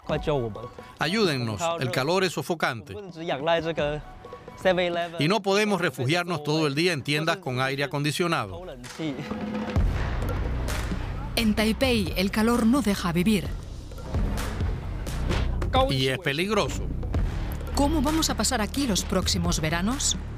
Ayúdennos, el calor es sofocante. Y no podemos refugiarnos todo el día en tiendas con aire acondicionado. En Taipei, el calor no deja vivir. Y es peligroso. ¿Cómo vamos a pasar aquí los próximos veranos?